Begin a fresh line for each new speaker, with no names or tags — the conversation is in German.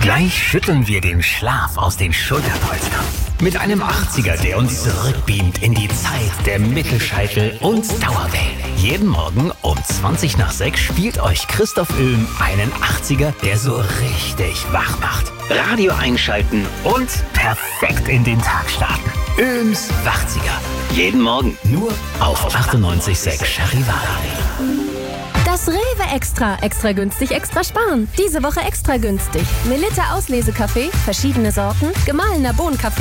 Gleich schütteln wir den Schlaf aus den Schulterpolstern. Mit einem 80er, der uns zurückbeamt in die Zeit der Mittelscheitel und Dauerwellen. Jeden Morgen um 6:20 spielt euch Christoph Ulm einen 80er, der so richtig wach macht. Radio einschalten und perfekt in den Tag starten. Ulms 80er. Jeden Morgen nur auf 98,6 Charivari.
Das Rewe Extra. Extra günstig, extra sparen. Diese Woche extra günstig. Melitta Auslesekaffee, verschiedene Sorten, gemahlener Bohnenkaffee.